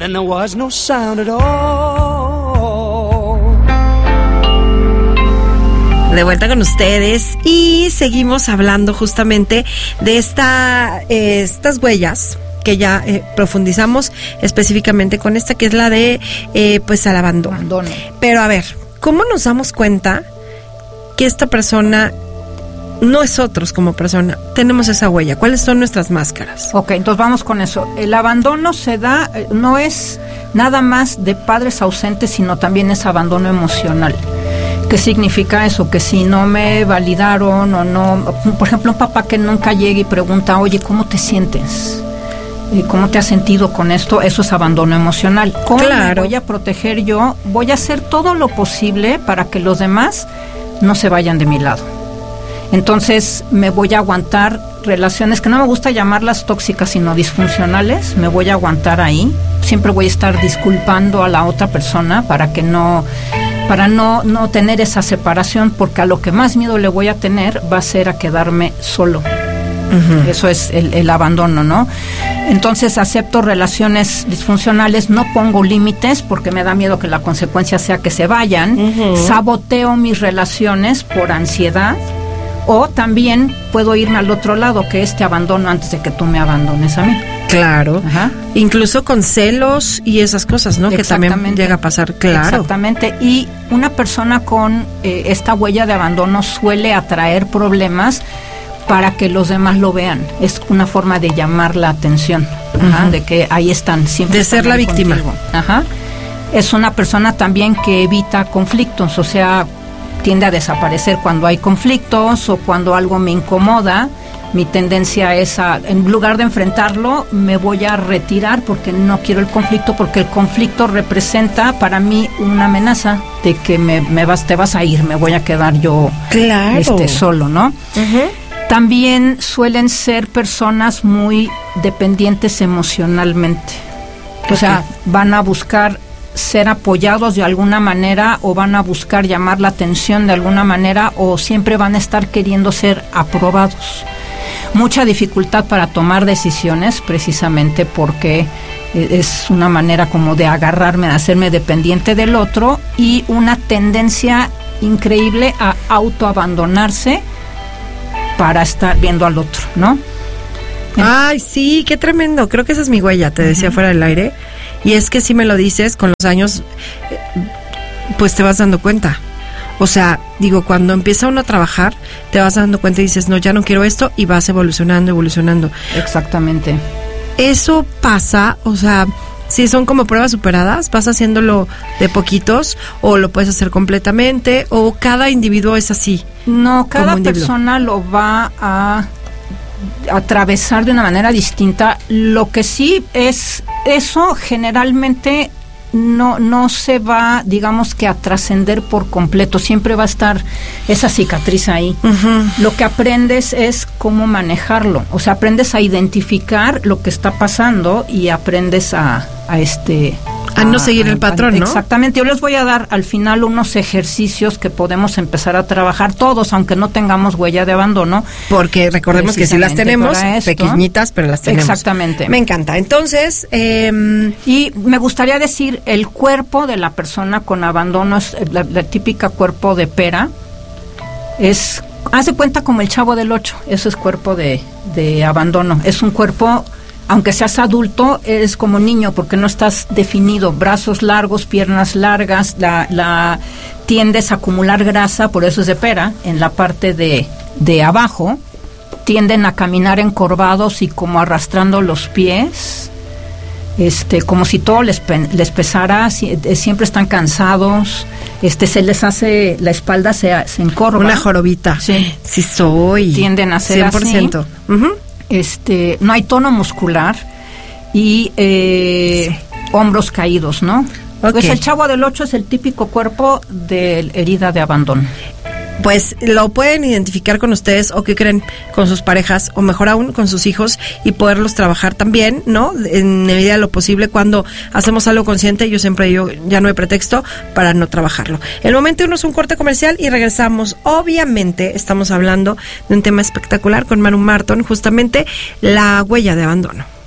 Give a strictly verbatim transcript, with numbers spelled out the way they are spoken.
Then there was no sound at all. De vuelta con ustedes y seguimos hablando justamente de esta, eh, estas huellas que ya eh, profundizamos específicamente con esta que es la de eh, pues al abandono. abandono. Pero a ver, ¿cómo nos damos cuenta que esta persona no es otros como persona? Tenemos esa huella. ¿Cuáles son nuestras máscaras? Ok, entonces vamos con eso. El abandono se da, no es nada más de padres ausentes, sino también es abandono emocional. ¿Qué significa eso? Que si no me validaron o no, por ejemplo, un papá que nunca llega y pregunta, oye, ¿cómo te sientes? ¿Cómo te has sentido con esto? Eso es abandono emocional. ¿Cómo claro. me voy a proteger yo? Voy a hacer todo lo posible para que los demás no se vayan de mi lado. Entonces me voy a aguantar relaciones que no me gusta llamarlas tóxicas, sino disfuncionales. Me voy a aguantar ahí. Siempre voy a estar disculpando a la otra persona para que no, para no, no tener esa separación, porque a lo que más miedo le voy a tener va a ser a quedarme solo. Uh-huh. Eso es el, el abandono, ¿no? Entonces acepto relaciones disfuncionales, no pongo límites porque me da miedo que la consecuencia sea que se vayan. Uh-huh. Saboteo mis relaciones por ansiedad. O también puedo irme al otro lado, que es te abandono antes de que tú me abandones a mí. Claro. Ajá. Incluso con celos y esas cosas, ¿no? Que también llega a pasar, claro. Exactamente. Y una persona con eh, esta huella de abandono suele atraer problemas para que los demás lo vean. Es una forma de llamar la atención, ajá, uh-huh. de que ahí están, siempre de están ser la víctima. Contigo. Ajá. Es una persona también que evita conflictos, o sea, tiende a desaparecer cuando hay conflictos o cuando algo me incomoda. Mi tendencia es a, en lugar de enfrentarlo, me voy a retirar porque no quiero el conflicto, porque el conflicto representa para mí una amenaza de que me, me vas, te vas a ir, me voy a quedar yo claro. este, solo, ¿no? Uh-huh. También suelen ser personas muy dependientes emocionalmente. O sea, van a buscar ser apoyados de alguna manera o van a buscar llamar la atención de alguna manera o siempre van a estar queriendo ser aprobados. Mucha dificultad para tomar decisiones precisamente porque es una manera como de agarrarme, de hacerme dependiente del otro y una tendencia increíble a autoabandonarse para estar viendo al otro, ¿no? Ay, sí, qué tremendo. Creo que esa es mi huella, te decía uh-huh. fuera del aire. Y es que si me lo dices, con los años, pues te vas dando cuenta. O sea, digo, cuando empieza uno a trabajar, te vas dando cuenta y dices, no, ya no quiero esto, y vas evolucionando, evolucionando. Exactamente. Eso pasa, o sea, si son como pruebas superadas, vas haciéndolo de poquitos, o lo puedes hacer completamente, o cada individuo es así. No, cada persona lo va a atravesar de una manera distinta. Lo que sí es, eso generalmente no no se va, digamos que a trascender por completo, siempre va a estar esa cicatriz ahí. Uh-huh. Lo que aprendes es cómo manejarlo, o sea, aprendes a identificar lo que está pasando y aprendes a, a este a no seguir el patrón, ¿no? Exactamente. Yo les voy a dar al final unos ejercicios que podemos empezar a trabajar todos, aunque no tengamos huella de abandono. Porque recordemos que sí las tenemos, pequeñitas, pero las tenemos. Exactamente. Me encanta. Entonces, eh, y me gustaría decir, el cuerpo de la persona con abandono es la, la típica cuerpo de pera. Es, hace cuenta como el Chavo del Ocho. Eso es cuerpo de, de abandono. Es un cuerpo, aunque seas adulto, eres como niño porque no estás definido. Brazos largos, piernas largas, la, la tiendes a acumular grasa, por eso es de pera, en la parte de, de abajo. Tienden a caminar encorvados y como arrastrando los pies, este, como si todo les, les pesara, siempre están cansados, este, se les hace, la espalda se, se encorva. Una jorobita. Sí. Sí soy. Tienden a ser cien por ciento. así. Uh-huh. Este, no hay tono muscular y eh, hombros caídos, ¿no? Okay. Pues el Chavo del Ocho es el típico cuerpo de herida de abandono. Pues lo pueden identificar con ustedes o que creen con sus parejas o mejor aún con sus hijos y poderlos trabajar también, ¿no? En medida de lo posible cuando hacemos algo consciente. Yo siempre digo, ya no hay pretexto para no trabajarlo. El momento uno es un corte comercial y regresamos. Obviamente estamos hablando de un tema espectacular con Manu Marton, justamente la huella de abandono.